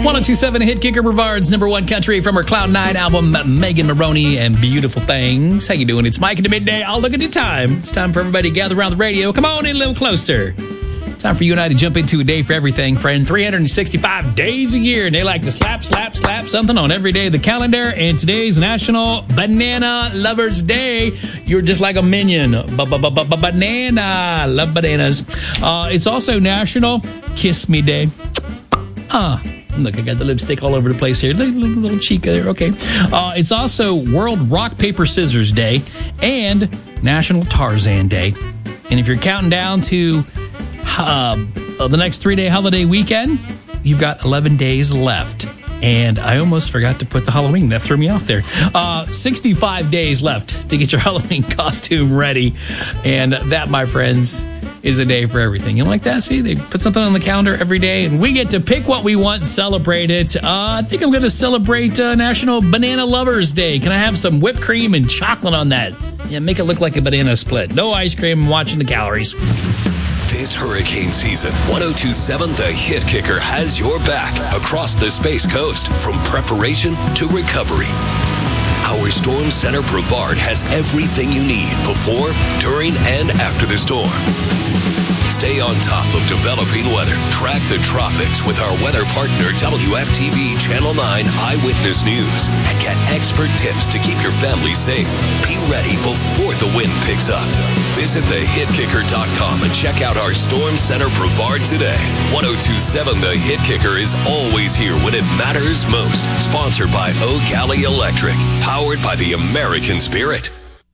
1027 Hit Kicker Brevard's number one country from her Cloud 9 album, Megan Maroney and Beautiful Things. How you doing? It's Mike in the midday. I'll look at the time. It's time for everybody to gather around the radio. Come on in a little closer. Time for you and I to jump into a day for everything, friend. 365 days a year, and they like to slap something on every day of the calendar. And today's National Banana Lovers Day. You're just like a minion. Banana. Love bananas. It's also National Kiss Me Day. Look, I got the lipstick all over the place here. Little cheek there. Okay. It's also World Rock, Paper, Scissors Day and National Tarzan Day. And if you're counting down to the next 3-day holiday weekend, you've got 11 days left. And I almost forgot to put the Halloween. That threw me off there. 65 days left to get your Halloween costume ready. And that, my friends, is a day for everything. You like that? See, they put something on the calendar every day, and we get to pick what we want and celebrate it. I think I'm going to celebrate National Banana Lovers Day. Can I have some whipped cream and chocolate on that? Yeah, make it look like a banana split. No ice cream. I'm watching the calories. This hurricane season, 1027 The Hit Kicker has your back across the Space Coast, from preparation to recovery. Our Storm Center Brevard has everything you need before, during, and after the storm. Stay on top of developing weather. Track the tropics with our weather partner, WFTV Channel 9 Eyewitness News, and get expert tips to keep your family safe. Be ready before the wind picks up. Visit thehitkicker.com and check out our Storm Center Brevard today. 1027 The Hit Kicker is always here when it matters most. Sponsored by O'Galley Electric. Powered by the American Spirit.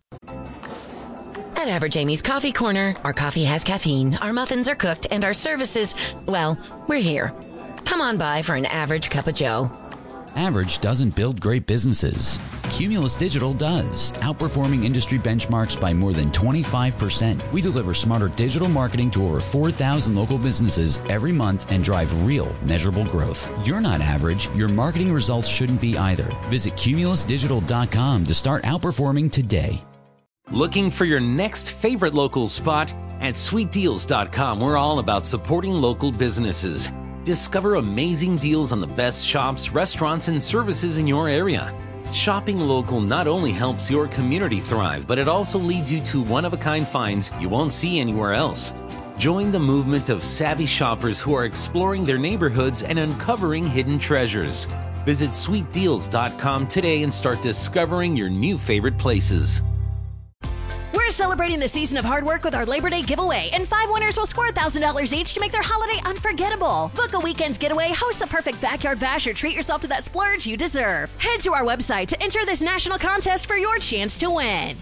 At Average Amy's Coffee Corner, our coffee has caffeine, our muffins are cooked, and our services, well, we're here. Come on by for an average cup of joe. Average doesn't build great businesses. Cumulus Digital does, outperforming industry benchmarks by more than 25%. We deliver smarter digital marketing to over 4,000 local businesses every month and drive real, measurable growth. You're not average. Your marketing results shouldn't be either. Visit cumulusdigital.com to start outperforming today. Looking for your next favorite local spot? At sweetdeals.com, we're all about supporting local businesses. Discover amazing deals on the best shops, restaurants, and services in your area. Shopping local not only helps your community thrive, but it also leads you to one-of-a-kind finds you won't see anywhere else. Join the movement of savvy shoppers who are exploring their neighborhoods and uncovering hidden treasures. Visit sweetdeals.com today and start discovering your new favorite places. We're celebrating the season of hard work with our Labor Day giveaway, and 5 winners will score $1,000 each to make their holiday unforgettable. Book a weekend's getaway, host the perfect backyard bash, or treat yourself to that splurge you deserve. Head to our website to enter this national contest for your chance to win.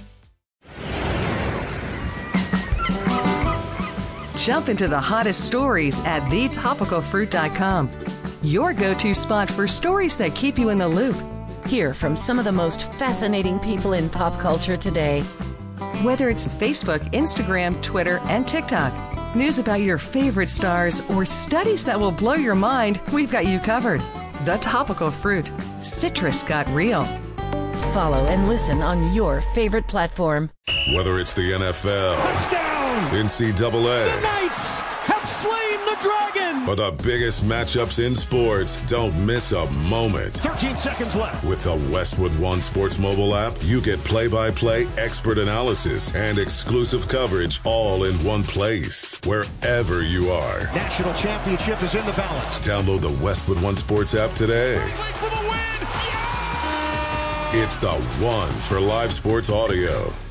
Jump into the hottest stories at thetopicalfruit.com. Your go-to spot for stories that keep you in the loop. Hear from some of the most fascinating people in pop culture today. Whether it's Facebook, Instagram, Twitter, and TikTok, news about your favorite stars, or studies that will blow your mind, we've got you covered. The Topical Fruit. Citrus got real. Follow and listen on your favorite platform. Whether it's the NFL, touchdown, NCAA, the Knights have slain the Dragon, or the biggest matchups in sports, don't miss a moment. 13 seconds left. With the Westwood One Sports mobile app, you get play-by-play expert analysis and exclusive coverage all in one place, wherever you are. National championship is in the balance. Download the Westwood One Sports app today. For the win. Yeah! It's the one for live sports audio.